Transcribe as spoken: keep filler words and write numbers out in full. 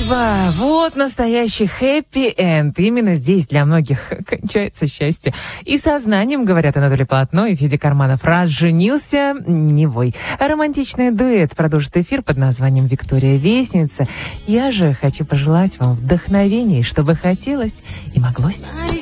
Свадьба. Вот настоящий хэппи-энд. Именно здесь для многих кончается счастье. И со знанием, говорят Анатолий Полотно и Федя Карманов. Раз женился, не вой. Романтичный дуэт продолжит эфир под названием «Виктория Вестница». Я же хочу пожелать вам вдохновения, чтобы хотелось и моглось.